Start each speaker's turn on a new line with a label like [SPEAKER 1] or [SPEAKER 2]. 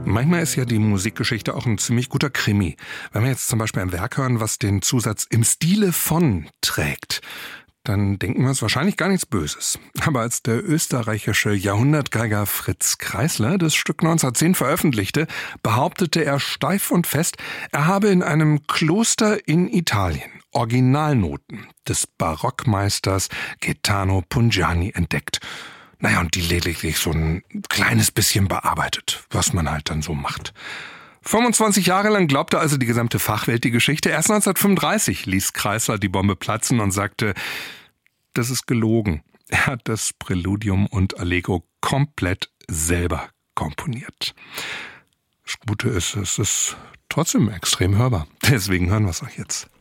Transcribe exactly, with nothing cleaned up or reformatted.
[SPEAKER 1] Manchmal ist ja die Musikgeschichte auch ein ziemlich guter Krimi. Wenn wir jetzt zum Beispiel ein Werk hören, was den Zusatz im Stile von trägt, dann denken wir uns wahrscheinlich gar nichts Böses. Aber als der österreichische Jahrhundertgeiger Fritz Kreisler das Stück neunzehnhundertzehn veröffentlichte, behauptete er steif und fest, er habe in einem Kloster in Italien Originalnoten des Barockmeisters Gaetano Pungiani entdeckt. Naja, und die lediglich so ein kleines bisschen bearbeitet, was man halt dann so macht. fünfundzwanzig Jahre lang glaubte also die gesamte Fachwelt die Geschichte. Erst neunzehnhundertfünfunddreißig ließ Kreisler die Bombe platzen und sagte, das ist gelogen. Er hat das Präludium und Allegro komplett selber komponiert. Das Gute ist, es ist trotzdem extrem hörbar. Deswegen hören wir es euch jetzt.